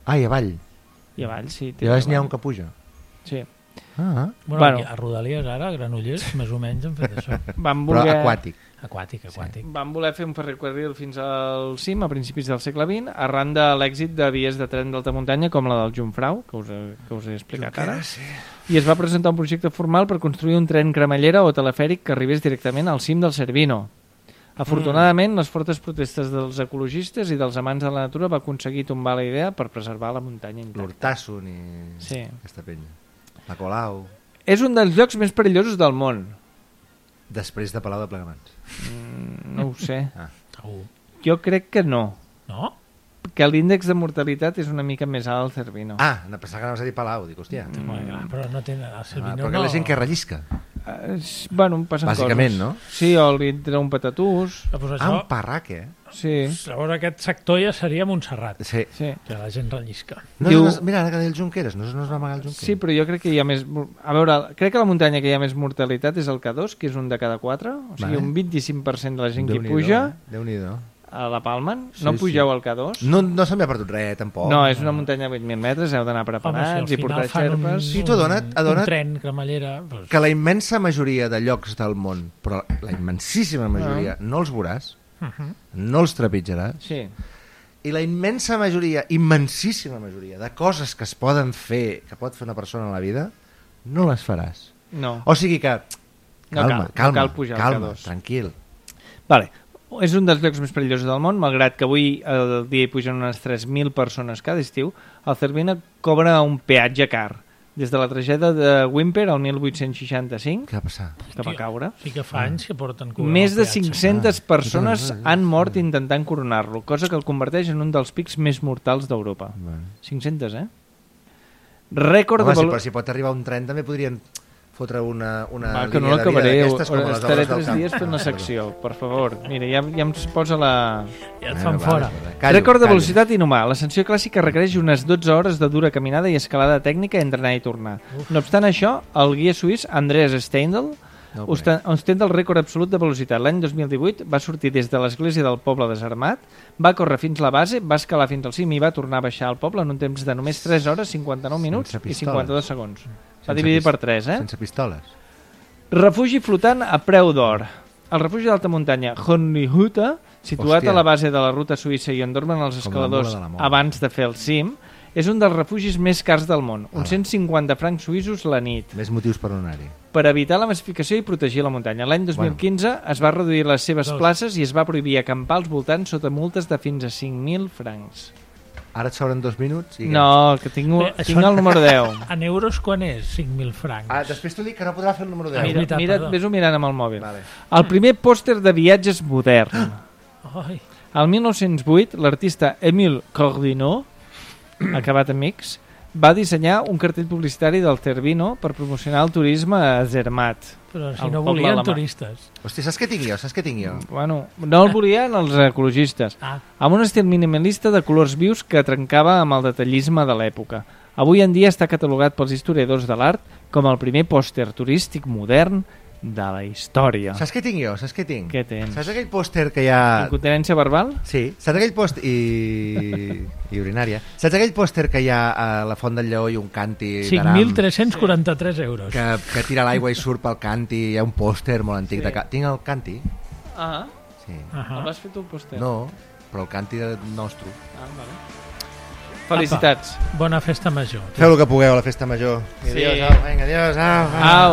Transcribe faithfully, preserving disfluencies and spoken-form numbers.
Ah, i avall. I avall, sí. I a vegades n'hi ha un que puja. Sí. Ah, bueno, bueno. A Rodalies ara, a Granollers, més o menys han fet això. Van voler... Però aquàtic. Aquàtic, aquàtic. Sí. Van voler fer un ferrocarril fins al cim a principis del segle vint, arran de l'èxit de vies de tren d'alta muntanya com la del Jungfrau, que us, que us he explicat ara. Sí. I es va presentar un projecte formal per construir un tren cremallera o telefèric que arribés directament al cim del Cervino. Afortunadament, mm. les fortes protestes dels ecologistes i dels amants de la natura va aconseguir tombar la idea per preservar la muntanya intacta. L'Hortasson i sí. aquesta penya. La Colau. És un dels llocs més perillosos del món. Després de Palau de Plegamans. Mm, no ho sé. Ah. Uh. Jo crec que no. No? Que l'índex de mortalitat és una mica més alt al Cervino. Ah, no pensava que anaves a dir Palau. Dic, hòstia. Mm. Bueno, clar, però no té... El Cervino ah, però que no... la gent que rellisca. Uh, bueno, passen bàsicament, coses. No? Sí, o li entra un patatús. Ah, pues això... ah, un parrac, eh? Sí. Llavors aquest sector ja seria Montserrat. Sí. sí. Que la gent rellisca. No, Diu... no, mira, ara que deia el Junqueras, no, no es va amagar el Junqueras. Sí, però jo crec que hi ha més... A veure, crec que la muntanya que hi ha més mortalitat és el K dos, que és un de cada quatre. O sigui, vale. Un vint-i-cinc per cent de la gent que hi puja... Eh? Déu-n'hi-do. A la Palmen, sí, no pugeu sí. al K dos? No, no se m'ha perdut res, tampoc. No, és una muntanya de vuit mil metres, heu d'anar preparats. Home, si i portar xerpes. Sí, t'ho donat, un donat tren, cremallera... Doncs... Que la immensa majoria de llocs del món, però la immensíssima majoria, uh -huh. no els veuràs, uh -huh. no els trepitjaràs, sí. i la immensa majoria, immensíssima majoria, de coses que es poden fer, que pot fer una persona a la vida, no les faràs. No. O sigui que... No calma, cal, calma, no cal pujar calma, al K dos. Tranquil. Vale. És un dels llocs més perillosos del món, malgrat que avui el dia hi pugen unes tres mil persones cada estiu. El Cervino cobra un peatge car. Des de la tragèdia de Whymper el mil vuit-cents seixanta-cinc, què va passar? Que va caure. Sí que fa anys que porten cobrant més de peatge. cinc-centes ah, persones ah, ah, han mort intentant coronar-lo, cosa que el converteix en un dels pics més mortals d'Europa. Bueno. cinc-centes, eh? Rècord Home, de... si, però si pot arribar un tren també podrien... fotre una, una Va, que no línia de vida d'aquestes com les estaré obres del tres camp. dies fent una secció, per favor. Mira, ja, ja em posa la... Ja et fan bueno, fora. Vale, vale. Rècord de velocitat inhumà. L'ascensió clàssica requereix unes dotze hores de dura caminada i escalada tècnica entre anar i tornar. Uf. No obstant això, el guia suís Andreas Steindl no ostenta el rècord absolut de velocitat. L'any dos mil divuit va sortir des de l'església del poble desarmat, va córrer fins la base, va escalar fins al cim i va tornar a baixar al poble en un temps de només tres hores, cinquanta-nou minuts i cinquanta-dos segons. S'ha dividit per tres, eh? Sense pistoles. Refugi flotant a preu d'or. El refugi d'alta muntanya Hornhuta, situat Hòstia. a la base de la ruta suïssa i on dormen els escaladors de abans de fer el cim, és un dels refugis més cars del món, uns cent cinquanta francs suïssos la nit. Més motius per anar-hi. Per evitar la massificació i protegir la muntanya. L'any dos mil quinze bueno. es va reduir les seves Dos. places i es va prohibir acampar als voltants sota multes de fins a cinc mil francs. Ara et sobren dos minuts? I no, que tinc, Bé, tinc el número deu. En euros quan és? cinc mil francs. Ah, després t'ho dic que no podrà fer el número deu. Ah, mira, mira, ves-ho mirant amb el mòbil. Vale. El primer pòster de viatges modern. Ai. El mil nou-cents vuit, l'artista Émile Cordinot, acabat amics, va dissenyar un cartell publicitari del Cervino per promocionar el turisme a Zermatt. Però si no volien turistes. Hòstia, saps què tinc jo? Saps què tinc jo? Bueno, no el volien els ecologistes. Ah. Amb un estil minimalista de colors vius que trencava amb el detallisme de l'època. Avui en dia està catalogat pels historiadors de l'art com el primer pòster turístic modern de la història. Saps què tinc jo? Saps què tinc? Què tens? Saps aquell pòster que hi ha... Incontinència verbal? Sí. Saps aquell pòster... I... i urinària. Saps aquell pòster que hi ha a la Font del Lleó i un canti cinc mil tres-cents quaranta-tres euros. Que, que tira l'aigua i surt pel canti. Hi ha un pòster molt antic. Sí. De... Tinc el canti. Ah. Sí. Uh -huh. El vas fer tu el pòster? No, però el canti nostre. Ah, vale. Felicitats. Apa, bona festa major. Feu el que pugueu a la festa major. Sí. Adiós, au, vinga, adiós, au, au. au.